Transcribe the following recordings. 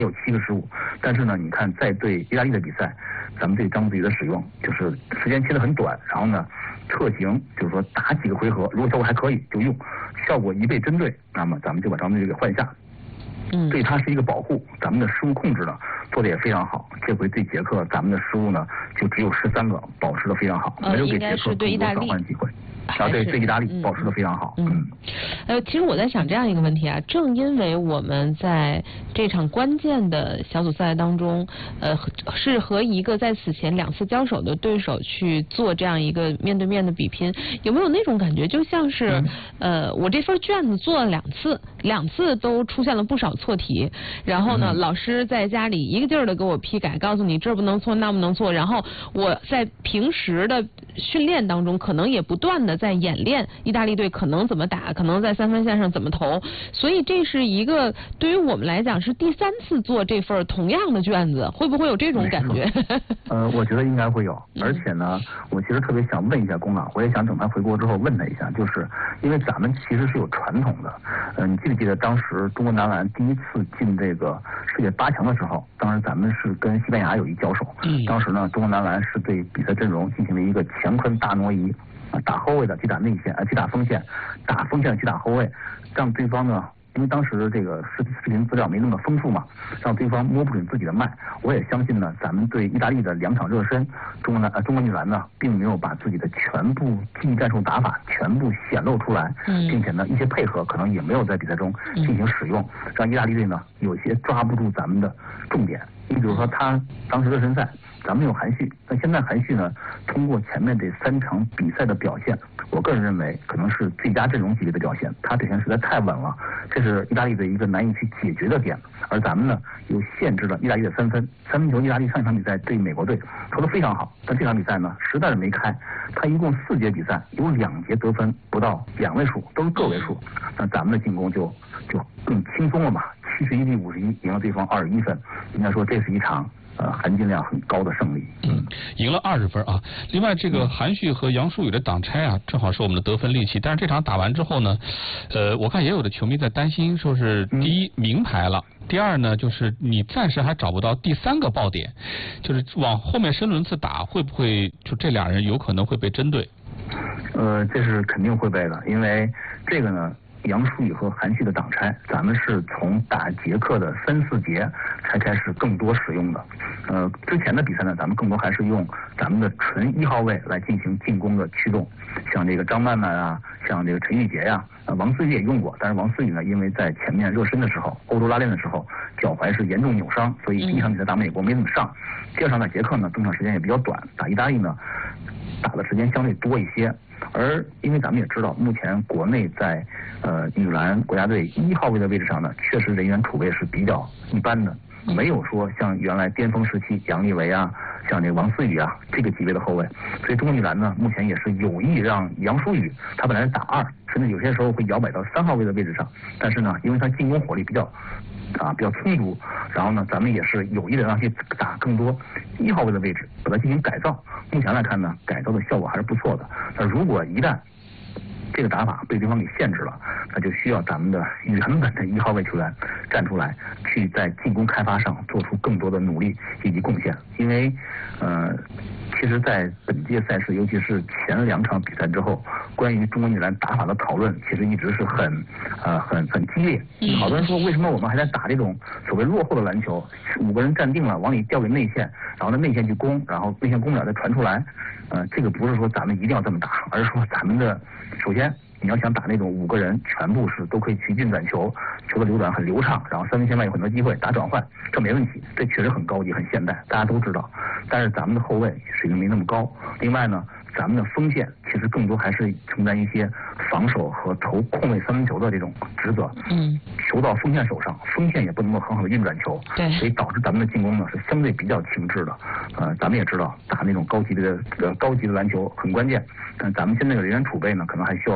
有7个失误。但是呢，你看在对意大利的比赛，咱们对章子怡的使用就是时间切得很短，然后呢，特型就是说打几个回合，如果效果还可以就用，效果一被针对，那么咱们就把章子怡给换下。对它是一个保护，咱们的失误控制呢做的也非常好。这回对捷克咱们的失误呢就只有13个，保持的非常好，没有给捷克更多转换机会。对意大利保持的非常好。 其实我在想这样一个问题啊，正因为我们在这场关键的小组赛当中，是和一个在此前2次交手的对手去做这样一个面对面的比拼，有没有那种感觉，就像是我这份卷子做了2次都出现了不少错题，然后呢，老师在家里一个劲儿的给我批改，告诉你这不能错那不能错，然后我在平时的训练当中可能也不断的在演练意大利队可能怎么打，可能在3分线上怎么投，所以这是一个对于我们来讲是第3次做这份同样的卷子，会不会有这种感觉？ 我觉得应该会有，而且呢，我其实特别想问一下龚老，我也想等他回国之后问他一下，就是因为咱们其实是有传统的，你记不记得当时中国男篮第1次进这个世界8强的时候，当时咱们是跟西班牙有一交手，当时呢，中国男篮是对比赛阵容进行了一个乾坤大挪移。打后卫的去打内线，去打锋线，打锋线去打后卫，让对方呢，因为当时这个视频资料没那么丰富嘛，让对方摸不准自己的脉。我也相信呢，咱们对意大利的2场热身，中国女篮呢，并没有把自己的全部技艺战术打法全部显露出来，并且呢，一些配合可能也没有在比赛中进行使用，让意大利队呢有些抓不住咱们的重点。你比如说，他当时热身赛。咱们有韩旭，但现在韩旭呢，通过前面这3场比赛的表现，我个人认为可能是最佳阵容级别的表现，他表现实在太稳了，这是意大利的一个难以去解决的点。而咱们呢，又限制了意大利的3分球。意大利上一场比赛对美国队投得非常好，但这场比赛呢，实在是没开。他一共4节比赛，有2节得分不到2位数，都是个位数。那咱们的进攻就更轻松了嘛，71比51赢了对方21分，应该说这是一场。含金量很高的胜利。 赢了20分啊。另外，这个韩旭和杨舒雨的挡拆啊，正好是我们的得分利器。但是这场打完之后呢，我看也有的球迷在担心，说是第一明牌了，第二呢，就是你暂时还找不到第3个爆点，就是往后面深轮次打，会不会就这2人有可能会被针对？ 这是肯定会被的，因为这个呢。杨舒雨和韩旭的挡拆，咱们是从打捷克的3、4节才开始更多使用的。之前的比赛呢，咱们更多还是用咱们的纯1号位来进行进攻的驱动，像这个张曼曼啊，像这个陈玉洁呀，王思雨也用过，但是王思雨呢，因为在前面热身的时候，欧洲拉练的时候，脚踝是严重扭伤，所以第1场比赛打美国没怎么上。第2场打捷克呢，登场时间也比较短，打意大利呢，打的时间相对多一些。而因为咱们也知道，目前国内在女篮国家队1号位的位置上呢，确实人员储备是比较一般的，没有说像原来巅峰时期杨丽维啊，像这个王思雨啊这个级别的后卫。所以中国女篮呢，目前也是有意让杨舒雨，她本来是打2，甚至有些时候会摇摆到3号位的位置上，但是呢，因为她进攻火力比较充足，然后呢，咱们也是有意的让她去打更多1号位的位置，把它进行改造。目前来看呢，改造的效果还是不错的。那如果一旦这个打法被对方给限制了，那就需要咱们的原本的1号位球员站出来，去在进攻开发上做出更多的努力以及贡献。因为其实在本届赛事，尤其是前2场比赛之后，关于中国女篮打法的讨论其实一直是很激烈。好多人说，为什么我们还在打这种所谓落后的篮球，5个人站定了往里调给内线，然后呢内线去攻，然后内线攻不了再传出来。这个不是说咱们一定要这么打，而是说咱们的首先你要想打那种5个人全部是都可以去运转球，球的流转很流畅，然后3分线外有很多机会打转换，这没问题，这确实很高级很现代，大家都知道。但是咱们的后卫水平没那么高，另外呢，咱们的锋线其实更多还是承担一些防守和投空位3分球的这种职责。球到锋线手上，锋线也不能够很好的运转球，所以导致咱们的进攻呢是相对比较停滞的。咱们也知道打那种高级的篮球很关键，但咱们现在的人员储备呢，可能还需要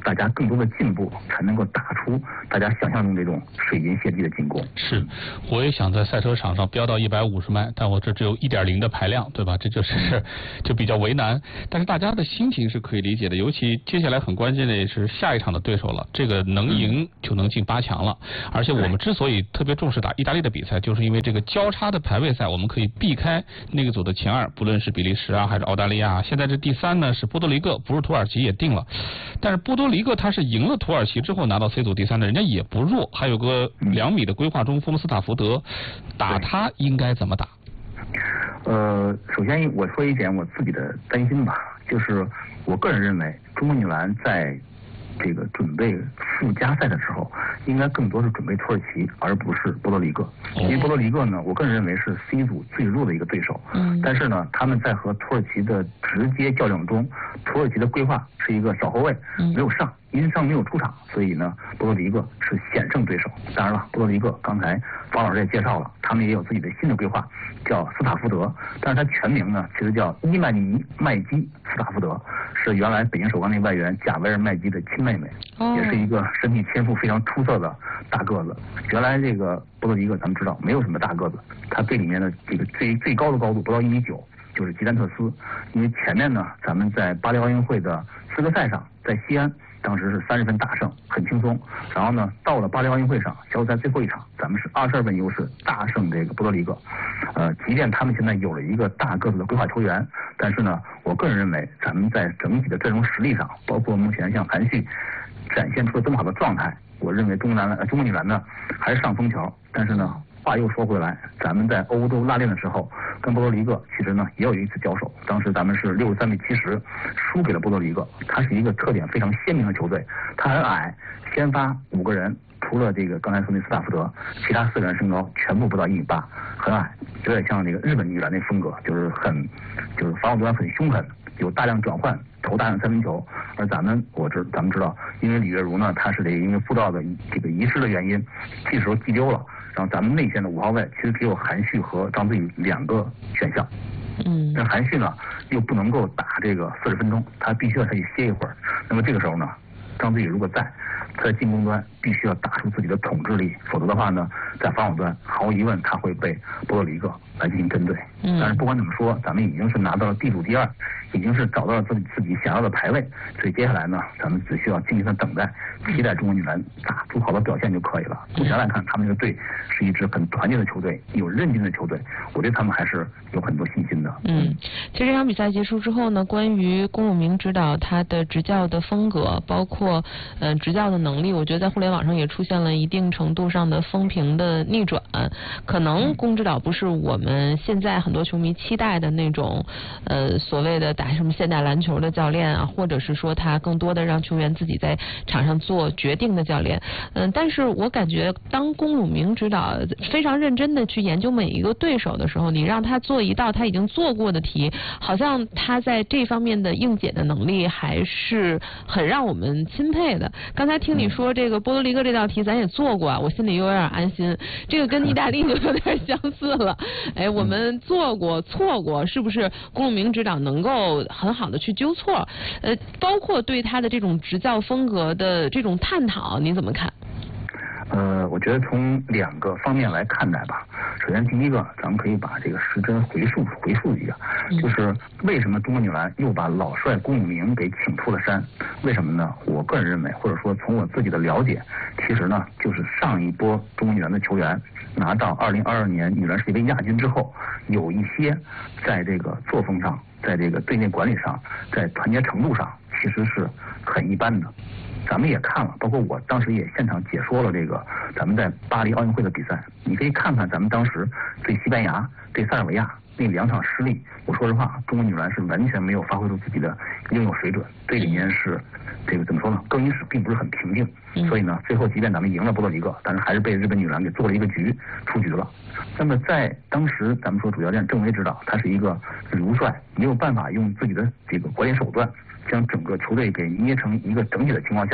大家更多的进步，才能够打出大家想象中这种水银泻地的进攻。 是，我也想在赛车场上飙到150迈，但我这只有1.0的排量，对吧？这就比较为难。但是大家的心情是可以理解的，尤其接下来很关键的也是下一场的对手了，这个能赢就能进8强了。而且我们之所以特别重视打意大利的比赛，就是因为这个交叉的排位赛，我们可以避开那个组的前2，不论是比利时啊还是澳大利亚。现在这第3呢是波多黎各，不是土耳其也定了。但是波多黎各他是赢了土耳其之后拿到 C 组第3的，人家也不弱，还有个2米的规划中锋斯塔福德，打他应该怎么打？ 首先我说一点我自己的担心吧，就是我个人认为中国女篮在这个准备附加赛的时候，应该更多是准备土耳其，而不是波多黎各。因为波多黎各呢，我个人认为是 C 组最弱的一个对手。但是呢，他们在和土耳其的直接较量中，土耳其的规划是一个小后卫，没有上，因伤没有出场，所以呢，波多黎各是险胜对手。当然了，波多黎各刚才方老师也介绍了，他们也有自己的新的规划，叫斯塔福德，但是他全名呢其实叫伊曼尼麦基斯塔福德，是原来北京首钢那外援贾维尔麦基的亲妹妹，也是一个身体天赋非常出色的大个子。原来这个波多黎各咱们知道没有什么大个子，他队里面的这个最高的高度不到1.9米，就是吉丹特斯。因为前面呢，咱们在巴黎奥运会的资格赛上，在西安当时是30分大胜，很轻松。然后呢，到了巴黎奥运会上，小组赛最后一场，咱们是22分优势大胜这个波多黎各。即便他们现在有了一个大个子的规划球员，但是呢，我个人认为咱们在整体的阵容实力上，包括目前像韩旭展现出了这么好的状态，我认为中国女篮呢还是上风桥。但是呢，话又说回来，咱们在欧洲拉练的时候，跟波多黎各其实呢也有一次交手，当时咱们是63比70输给了波多黎各。它是一个特点非常鲜明的球队，它很矮，先发5个人，除了这个刚才说那斯塔福德，其他4个人身高全部不到1.8米，很矮，有点像那个日本女篮那风格，就是防守端很凶狠，有大量转换，投大量3分球。而咱们知道，因为李月如呢，她是因为护照的这个遗失的原因，这时候寄丢了。然后咱们内线的5号位其实只有韩旭和张子宇2个选项。但韩旭呢又不能够打这个40分钟，他必须要下去歇一会儿。那么这个时候呢，张子宇如果在，他在进攻端必须要打出自己的统治力，否则的话呢，在防守端毫无疑问他会被波多黎各来进行针对。但是不管怎么说，咱们已经是拿到了地主第2，已经是找到了自己想要的排位，所以接下来呢，咱们只需要静静的等待，期待中国女篮打出好的表现就可以了。目前来看，他们这个队是一支很团结的球队，有韧劲的球队，我对他们还是有很多信心的。 其实这场比赛结束之后呢，关于龚汝明指导他的执教的风格，包括执教的能力，我觉得在互联网上也出现了一定程度上的风评的逆转。可能龚指导不是我们现在很多球迷期待的那种所谓的打什么现代篮球的教练啊，或者是说他更多的让球员自己在场上做决定的教练。但是我感觉当龚汝明指导非常认真的去研究每一个对手的时候，你让他做一道他已经做过的题，好像他在这方面的应解的能力还是很让我们钦佩的。刚才听你说这个波多黎各这道题咱也做过啊，我心里又有点安心，这个跟意大利就有点相似了。我们做过错过，是不是龚汝明指导能够很好的去纠错？包括对他的这种执教风格的这种探讨，你怎么看？ 我觉得从2个方面来看待吧。首先第一个，咱们可以把这个时针回溯一下，就是为什么中国女篮又把老帅龚汝明给请出了山？为什么呢？我个人认为，或者说从我自己的了解，其实呢，就是上一波中国女篮的球员拿到2022年女篮世界杯亚军之后，有一些在这个作风上，在这个队内管理上，在团结程度上，其实是很一般的。咱们也看了，包括我当时也现场解说了这个咱们在巴黎奥运会的比赛，你可以看看咱们当时对西班牙、对塞尔维亚那2场失利。我说实话，中国女篮是完全没有发挥出自己的应有水准，队里面是这个怎么说呢，更衣室并不是很平静。所以呢，最后即便咱们赢了波多黎各，但是还是被日本女篮给做了一个局，出局了。那么在当时咱们说主教练郑维指导，他是一个如帅，没有办法用自己的这个管理手段将整个球队给捏成一个整体的情况下，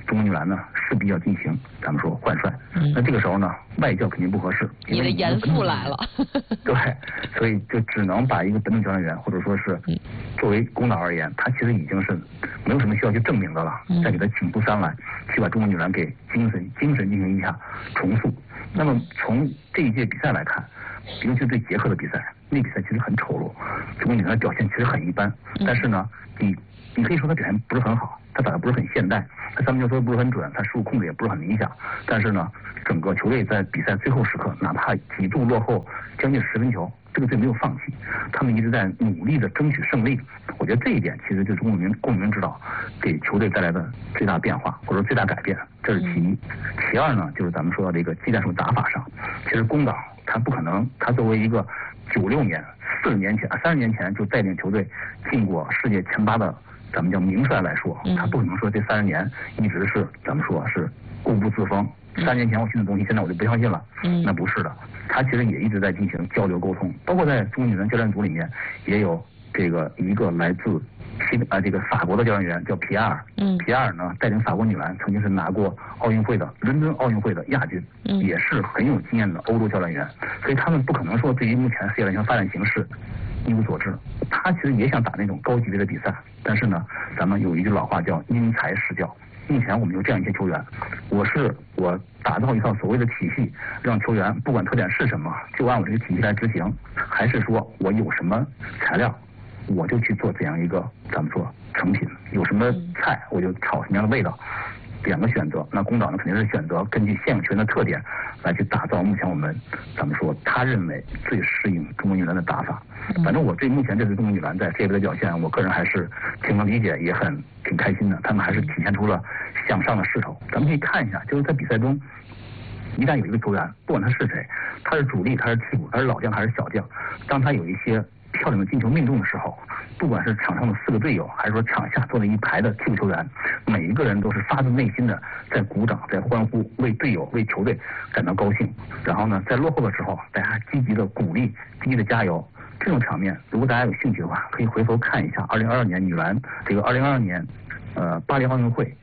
中国女篮呢势必要进行咱们说换帅。那这个时候呢，外教肯定不合适， 你的严父来了。 对，所以就只能把一个本土教练员，或者说是作为公导而言，他其实已经是没有什么需要去证明的了，再给他请出山来，去把中国女篮给精神进行一下重塑。那么从这一届比赛来看，尤其是对捷克的比赛，那比赛其实很丑陋，中国女篮的表现其实很一般。但是呢，你可以说他表现不是很好，他打的不是很现代，他三分球说不是很准，他失误控制也不是很理想。但是呢，整个球队在比赛最后时刻，哪怕几度落后将近10分球，这个队没有放弃，他们一直在努力的争取胜利。我觉得这一点其实就是龚明指导给球队带来的最大变化，或者说最大改变，这是其一。其二呢，就是咱们说到这个技战术打法上，其实龚导他不可能，他作为一个96年30年前就带领球队进过世界前8的咱们叫名帅来说，他不可能说这30年一直是咱们说是固步自封。3年前我信的东西，现在我就不相信了。那不是的，他其实也一直在进行交流沟通，包括在中国女篮教练组里面也有一个来自这个法国的教练员叫皮埃尔。皮埃尔呢带领法国女篮曾经是拿过伦敦奥运会的亚军，也是很有经验的欧洲教练员，所以他们不可能说对于目前世界篮球发展形势一无所知。他其实也想打那种高级别的比赛，但是呢，咱们有一句老话叫因材施教。目前我们有这样一些球员，我打造一套所谓的体系，让球员不管特点是什么，就按我这个体系来执行，还是说我有什么材料，我就去做这样一个咱们说成品，有什么菜我就炒什么样的味道。2个选择，那龚导呢肯定是选择根据现有球员的特点来去打造目前咱们说他认为最适应中国女篮的打法。反正我对目前这支中国女篮在世界杯的表现，我个人还是挺能理解，也挺开心的。他们还是体现出了向上的势头。咱们可以看一下，就是在比赛中，一旦有一个球员，不管他是谁，他是主力，他是替补，他是老将还是小将，当他有一些漂亮的进球命中的时候，不管是场上的4个队友，还是说场下坐了一排的替补球员，每一个人都是发自内心的在鼓掌，在欢呼，为队友为球队感到高兴。然后呢，在落后的时候，大家积极的鼓励，积极的加油。这种场面，如果大家有兴趣的话，可以回头看一下2022年女篮这个2022年巴黎奥运会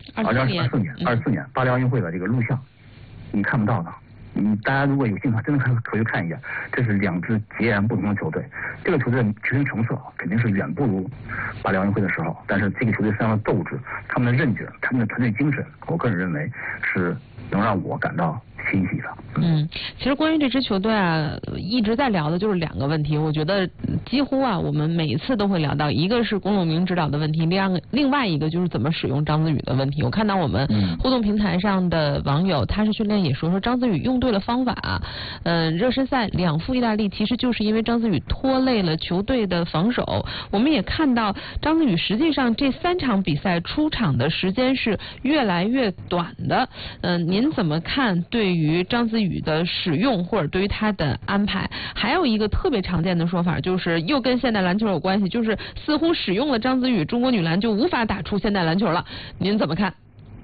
，24年巴黎奥运会的这个录像，你看不到的。大家如果有兴趣，真的可以看一眼，这是2支截然不同的球队。这个球队群雄成色肯定是远不如巴黎奥运会的时候，但是这个球队身上的斗志、他们的韧劲、他们的团队精神，我个人认为是能让我感到欣喜的。 其实关于这支球队啊，一直在聊的就是2个问题，我觉得几乎啊，我们每一次都会聊到，一个是龚永明指导的问题，另外一个就是怎么使用张子宇的问题。我看到我们互动平台上的网友，他是训练也说张子宇用对了方法。热身赛2负意大利，其实就是因为张子宇拖累了球队的防守。我们也看到张子宇实际上这3场比赛出场的时间是越来越短的。您怎么看对于张子宇的使用或者对于他的安排？还有一个特别常见的说法，就是又跟现代篮球有关系，就是似乎使用了张子宇，中国女篮就无法打出现代篮球了。您怎么看？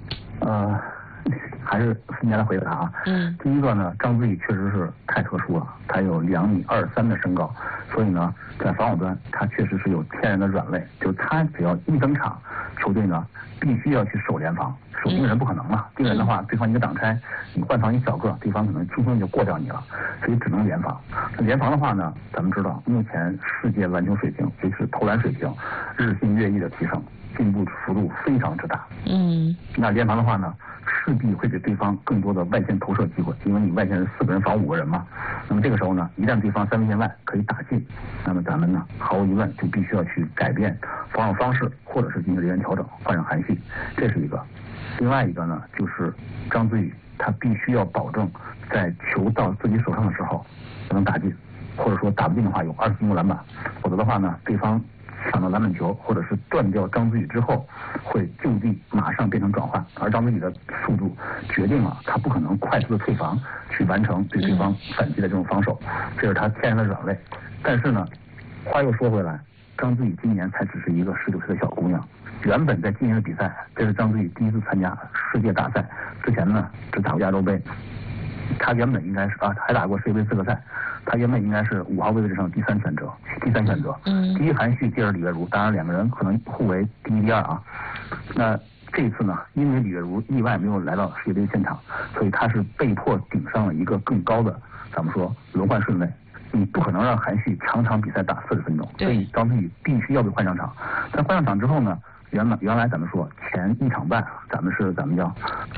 还是分别来回答啊。第一个呢，张子宇确实是太特殊了，他有2.23米的身高，所以呢，在防守端他确实是有天然的软肋，就是他只要一登场，球队呢必须要去守联防，守盯人不可能了，盯人的话，对方一个挡拆，你换防一小个，对方可能轻松就过掉你了，所以只能联防。联防的话呢，咱们知道目前世界篮球水平，尤其是投篮水平，日新月异的提升，进步幅度非常之大。那联防的话呢，势必会给对方更多的外线投射机会，因为你外线是4个人防5个人嘛。那么这个时候呢，一旦对方3分线外可以打进，那么咱们呢毫无疑问就必须要去改变防守方式，或者是进行人员调整，换上韩旭，这是一个。另外一个呢，就是张子宇他必须要保证在球到自己手上的时候能打进，或者说打不进的话有20进攻篮板，否则的话呢，对方抢到篮板球或者是断掉张子宇之后，会就地马上变成转换，而张子宇的速度决定了他不可能快速的退防去完成对对方反击的这种防守，这是他天然的软肋。但是呢，话又说回来，张子宇今年才只是一个19岁的小姑娘，原本在今年的比赛，这是张子宇第一次参加世界大赛，之前呢只打过亚洲杯，他原本应该是还打过世界杯资格赛，他原本应该是5号位置上第三选择。第一韩旭，第二李月如，当然2个人可能互为第1、第2啊。那这一次呢，因为李月如意外没有来到世界杯现场，所以他是被迫顶上了一个更高的，咱们说轮换顺位。你不可能让韩旭场场比赛打40分钟，所以张子宇必须要被换上场。但换上场之后呢，原来咱们说前1场半，咱们叫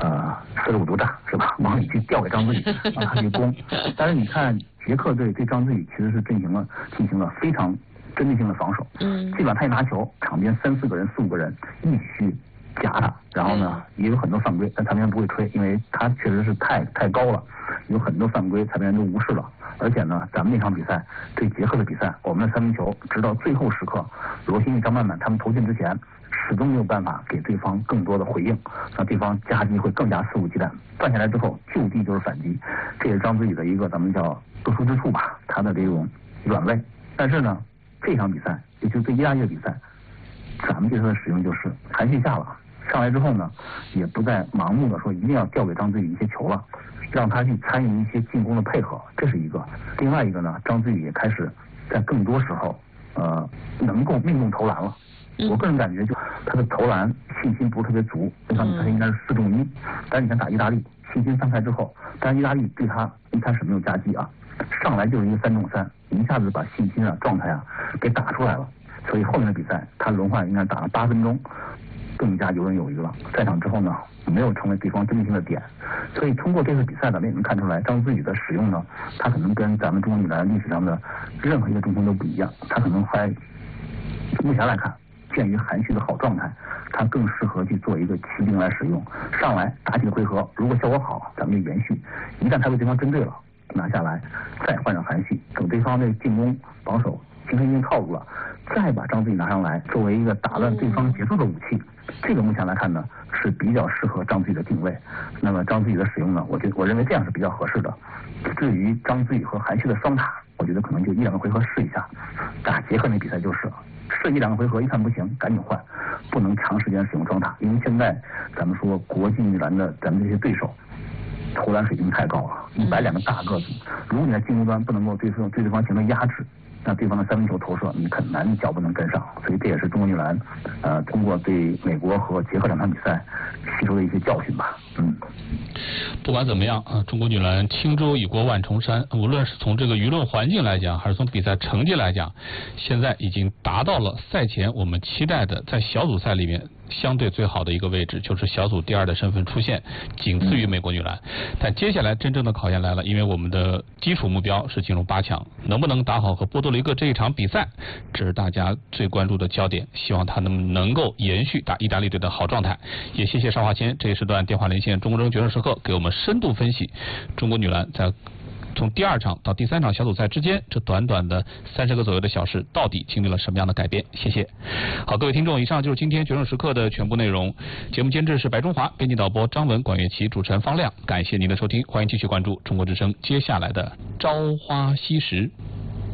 45度炸是吧？往里去调给张子宇，让他去攻。但是你看捷克队对张子宇其实是进行了非常针对性的防守，基本上他一拿球，场边3、4个人、4、5个人一起去夹他，然后呢也有很多犯规，但裁判员不会吹，因为他确实是太高了，有很多犯规，裁判员都无视了。而且呢，咱们那场比赛对捷克的比赛，我们的3分球直到最后时刻，罗辛与张曼曼他们投进之前，始终没有办法给对方更多的回应，让对方夹击会更加肆无忌惮。断下来之后，就地就是反击，这也是张子宇的一个咱们叫特殊之处吧，他的这种软肋。但是呢，这场比赛，也就是对意大利的比赛，咱们对他的使用就是韩旭下了，上来之后呢，也不再盲目的说一定要调给张子宇一些球了。让他去参与一些进攻的配合，这是一个。另外一个呢，张子宇也开始在更多时候，能够命中投篮了。我个人感觉就他的投篮信心不是特别足，那场比赛应该是4中1。但是你看打意大利，信心散开之后，但是意大利对他一开始没有夹击啊，上来就是一个3中3，一下子把信心状态给打出来了。所以后面的比赛他轮换应该打了8分钟。更加游刃有余了。在场之后呢，没有成为对方针对性的点，所以通过这次比赛咱们也能看出来，张子宇的使用呢，他可能跟咱们中国女篮历史上的任何一个中锋都不一样，他可能在目前来看，鉴于韩旭的好状态，他更适合去做一个骑兵来使用。上来打几个回合，如果效果好，咱们就延续；一旦他被对方针对了，拿下来，再换上韩旭，等对方的进攻防守形成一定套路了，再把张子宇拿上来，作为一个打乱对方节奏的武器。这个目前来看呢，是比较适合张子宇的定位。那么张子宇的使用呢，我认为这样是比较合适的。至于张子宇和韩旭的双塔，我觉得可能就1、2个回合试一下。打捷克那比赛就是了，试1、2个回合，一看不行，赶紧换，不能长时间使用双塔，因为现在咱们说国际女篮的咱们这些对手，投篮水平太高了，100、2个大个子，如果你在进攻端不能够对对方形成压制，那对方的3分球投射你很难脚步能跟上，所以这也是中国女篮通过对美国和捷克2场比赛吸收的一些教训吧。 不管怎么样中国女篮轻舟已过万重山，无论是从这个舆论环境来讲，还是从比赛成绩来讲，现在已经达到了赛前我们期待的在小组赛里面相对最好的一个位置，就是小组第2的身份出现，仅次于美国女篮。但接下来真正的考验来了，因为我们的基础目标是进入8强，能不能打好和波多黎各这一场比赛，这是大家最关注的焦点。希望他能够延续打意大利队的好状态。也谢谢邵华谦这一时段电话连线中国争决胜时刻，给我们深度分析中国女篮在从第2场到第3场小组赛之间，这短短的30个左右的小时，到底经历了什么样的改变？谢谢。好，各位听众，以上就是今天决胜时刻的全部内容。节目监制是白中华，编辑导播张文、管乐琪，主持人方亮。感谢您的收听，欢迎继续关注中国之声接下来的朝花夕拾。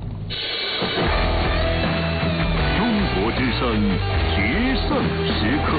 中国之声决胜时刻。